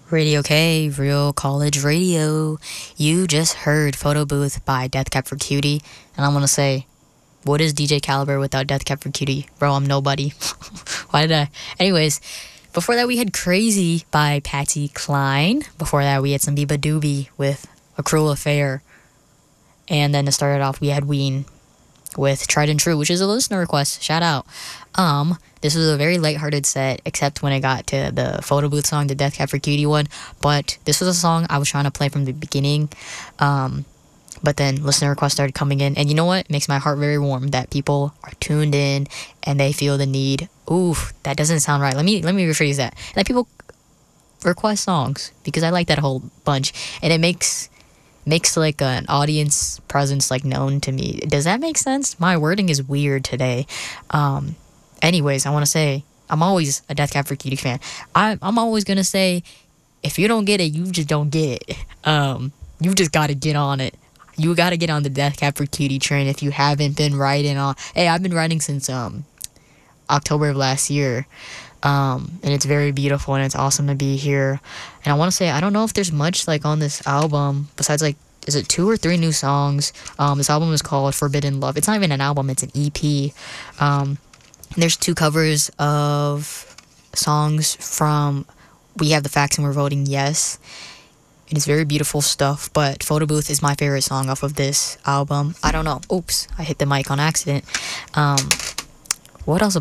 Radio K, Real College Radio. You just heard Photo Booth by Death Cab for Cutie. And I want to say, what is DJ Caliber without Death Cab for Cutie? Bro, I'm nobody. Why did I? Anyways, before that we had Crazy by Patsy Cline. Before that we had some Biba Doobie with A Cruel Affair. And then to start it off we had Ween with Tried and True, which is a listener request. Shout out. This was a very lighthearted set, except when it got to the Photo Booth song, the Death Cab for Cutie one. But this was a song I was trying to play from the beginning. But then listener requests started coming in. And you know what? It makes my heart very warm that people are tuned in and they feel the need. Ooh, that doesn't sound right. Let me rephrase that. That people request songs, because I like that whole bunch. And it makes like an audience presence like known to me. Does that make sense? My wording is weird today. Anyways, I want to say I'm always a Death Cab for Cutie fan. I'm always gonna say, if you don't get it, you just don't get it. You just gotta get on it. You gotta get on the Death Cab for Cutie train if you haven't been writing on. Hey, I've been writing since October of last year. And it's very beautiful and it's awesome to be here. And I want to say, I don't know if there's much like on this album besides like, is it 2 or 3 new songs? This album is called Forbidden Love. It's not even an album, it's an EP. There's 2 covers of songs from We Have the Facts and We're Voting Yes. And it's very beautiful stuff, but Photo Booth is my favorite song off of this album. I don't know. Oops, I hit the mic on accident. What else